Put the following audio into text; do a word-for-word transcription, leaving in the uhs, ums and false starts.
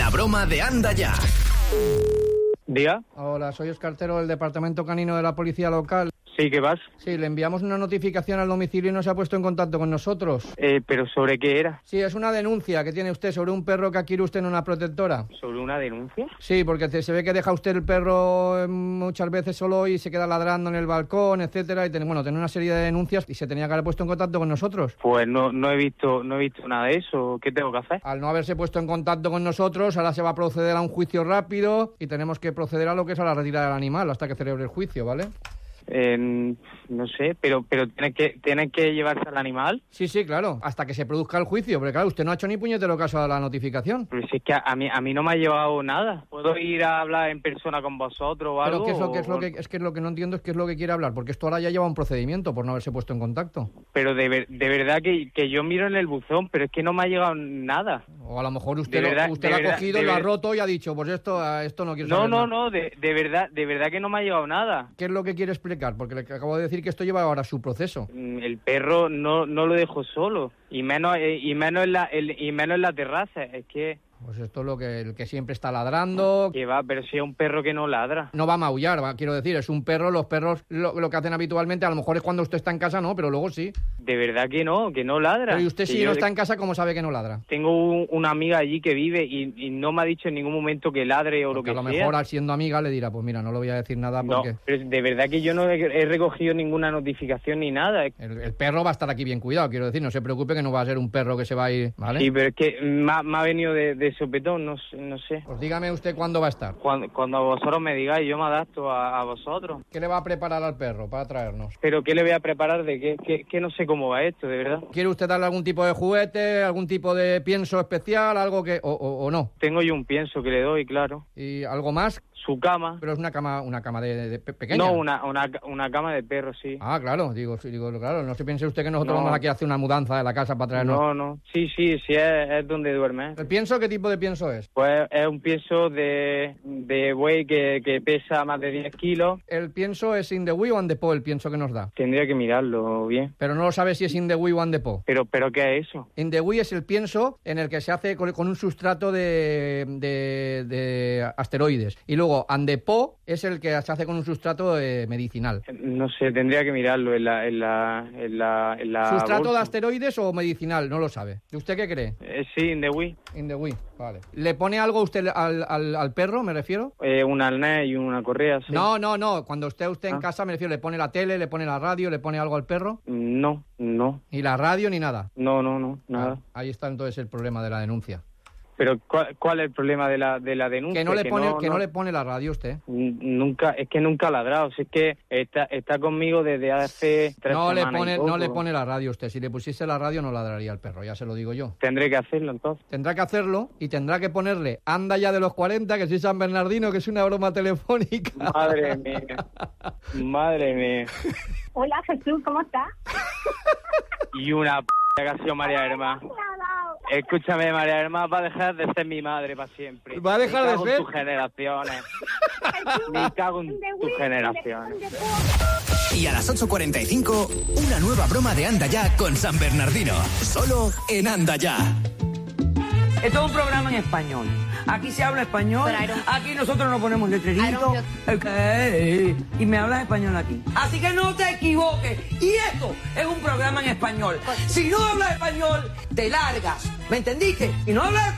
Una broma de Anda Ya. ¿Diga? Hola, soy Oscar Tero del Departamento Canino de la Policía Local. Sí, ¿qué vas? Sí, le enviamos una notificación al domicilio y no se ha puesto en contacto con nosotros. Eh, ¿pero sobre qué era? Sí, es una denuncia que tiene usted sobre un perro que adquiere usted en una protectora. ¿Sobre una denuncia? Sí, porque te- se ve que deja usted el perro eh, muchas veces solo y se queda ladrando en el balcón, etcétera, y ten- bueno, tiene una serie de denuncias y se tenía que haber puesto en contacto con nosotros. Pues no, no he visto, no he visto nada de eso. ¿Qué tengo que hacer? Al no haberse puesto en contacto con nosotros, ahora se va a proceder a un juicio rápido y tenemos que proceder a lo que es a la retirada del animal hasta que celebre el juicio, ¿vale? Eh, no sé, pero pero tiene que tiene que llevarse al animal. Sí, sí, claro, hasta que se produzca el juicio, porque claro, usted no ha hecho ni puñetero caso a la notificación. Pero si es que a, a mí a mí no me ha llevado nada. ¿Puedo ir a hablar en persona con vosotros o algo? Pero qué es lo que es lo o- que es que lo que no entiendo es qué es lo que quiere hablar, porque esto ahora ya lleva un procedimiento por no haberse puesto en contacto. Pero de, ver- de verdad que, que yo miro en el buzón, pero es que no me ha llegado nada. O a lo mejor usted De lo, verdad, usted de lo ha verdad, cogido, de lo ha ver- roto y ha dicho, pues esto a esto no quiero No, saber no, nada. no, de, de verdad, de verdad que no me ha llegado nada. ¿Qué es lo que quiere explicar? Porque le acabo de decir que esto lleva ahora su proceso. Mm, El perro no no lo dejo solo y menos eh, y menos en la el- y menos en la terraza. Es que Pues esto es lo que el que siempre está ladrando. que va, pero si es un perro que no ladra. No va a maullar, va, quiero decir, es un perro, los perros lo, lo que hacen habitualmente, a lo mejor es cuando usted está en casa, no, pero luego sí. De verdad que no, que no ladra. Pero y usted Que si yo no de- está en casa, ¿cómo sabe que no ladra? Tengo un- una amiga allí que vive y, y no me ha dicho en ningún momento que ladre o Porque lo a que lo sea. mejor, al siendo amiga, le dirá, pues mira, no le voy a decir nada No, porque pero de verdad que yo no he, he recogido ninguna notificación ni nada. el, el perro va a estar aquí bien cuidado, quiero decir, no se preocupe que no va a ser un perro que se va a ir, ¿vale? Sí, pero es que me ha, me ha venido de, de sopetón, no, sé- no sé. Pues dígame usted cuándo va a estar. Cuando, cuando vosotros me digáis, yo me adapto a, a vosotros. ¿Qué le va a preparar al perro para traernos? Pero ¿qué le voy a preparar de qué? Que, que no sé cómo va esto, de verdad. ¿Quiere usted darle algún tipo de juguete, algún tipo de pienso especial, algo que o, o- o no? Tengo yo un pienso que le doy, claro. ¿Y algo más? Su cama. Pero es una cama una cama de, de pe- pequeña. No, una, una, una cama de perro, sí. Ah, claro, digo, sí, digo, claro, no se piense usted que nosotros No. vamos aquí a hacer una mudanza de la casa para traernos. No, no. Sí, sí, sí, es, es donde duerme. ¿El pienso qué tipo de pienso es? Pues es un pienso de, de buey que, que pesa más de diez kilos. ¿El pienso es in the wheel o on the po, el pienso que nos da? Tendría que mirarlo bien. Pero no lo sabe si es in the wheel o on the po. Pero, pero ¿qué es eso? In the wheel es el pienso en el que se hace con, con un sustrato de, de, de asteroides. Y luego on the po es el que se hace con un sustrato eh, medicinal. No sé, tendría que mirarlo en la, en la, en la, en la ¿Sustrato de bolsa. asteroides o medicinal? No lo sabe. ¿Y usted qué cree? Eh, sí, in the Wii. In the wheel, vale. ¿Le pone algo usted al, al, al perro, me refiero? Eh, un arnés y una correa, sí. No, no, no. Cuando esté usted en Ah. casa, me refiero, ¿le pone la tele, le pone la radio, le pone algo al perro? No, no, Ni la radio ni nada. no, no, no, nada. Ah, ahí está entonces el problema de la denuncia. Pero ¿cuál, cuál es el problema de la, de la denuncia? Que no le pone, no, que no no- le pone la radio usted. N- Nunca, es que nunca ha ladrado. Si es que está, está conmigo desde hace tres No le semanas y pone, poco. no le pone la radio usted. Si le pusiese la radio no ladraría el perro, ya se lo digo yo. Tendré que hacerlo entonces. Tendrá que hacerlo y tendrá que ponerle Anda Ya de los cuarenta, que soy San Bernardino, que es una broma telefónica. Madre mía, madre mía. Hola Jesús, ¿cómo estás? Y una p*** que ha sido María Herma. Escúchame, María Herma va a dejar de ser mi madre para siempre. ¿Va a dejar Me de cago ser? en tus generaciones. Me cago en tus generaciones. Y a las ocho cuarenta y cinco, una nueva broma de Anda Ya con San Bernardino. Solo en Anda Ya. Esto es un programa en español. Aquí se habla español. Aquí nosotros nos ponemos letreritos. Okay. Y me hablas español aquí. Así que no te equivoques. Y esto es un programa en español. Si no hablas español, te largas. ¿Me entendiste? Y no hablas español.